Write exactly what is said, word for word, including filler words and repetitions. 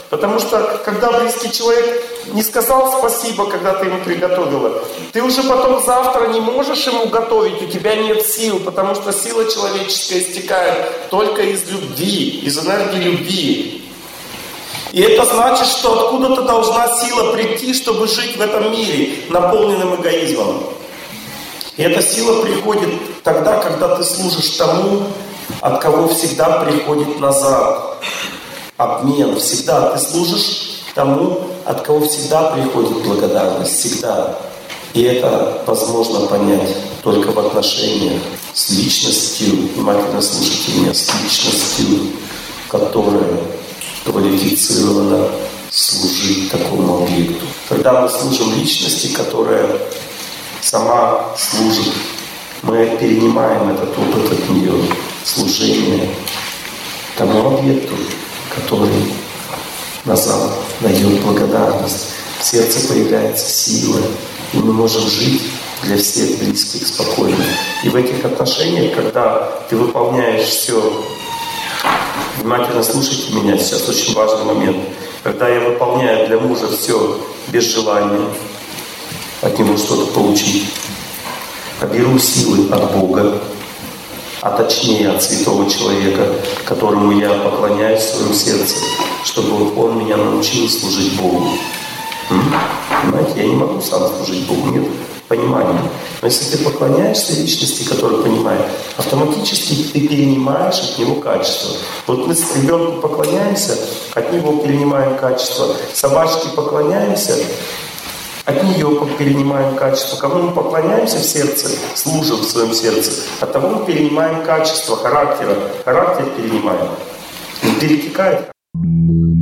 Потому что, когда близкий человек не сказал спасибо, когда ты ему приготовила, ты уже потом завтра не можешь ему готовить, у тебя нет сил, потому что сила человеческая истекает только из любви, из энергии любви. И это значит, что откуда-то должна сила прийти, чтобы жить в этом мире, наполненным эгоизмом. И эта сила приходит тогда, когда ты служишь тому, от кого всегда приходит назад. Обмен. Всегда ты служишь тому, от кого всегда приходит благодарность. Всегда. И это возможно понять только в отношениях с личностью, внимательно слушайте меня, с личностью, которая квалифицирована служить такому объекту. Когда мы служим личности, которая сама служит, мы перенимаем этот опыт от нее, служение тому объекту, который назад дает благодарность. В сердце появляется сила, и мы можем жить для всех близких спокойно. И в этих отношениях, когда ты выполняешь все, внимательно слушайте меня, сейчас очень важный момент. Когда я выполняю для мужа все без желания от него что-то получить, а беру силы от Бога, а точнее от святого человека, которому я поклоняюсь в своем сердце, чтобы он меня научил служить Богу. М? Понимаете, я не могу сам служить Богу, нет понимания. Но если ты поклоняешься личности, которая понимает, автоматически ты перенимаешь от него качество. Вот мы с ребенком поклоняемся, от него перенимаем качество. Собачке поклоняемся, от нее перенимаем качество. Кому мы поклоняемся в сердце, служим в своем сердце, от того мы перенимаем качество характера. Характер перенимаем. Он перетекает.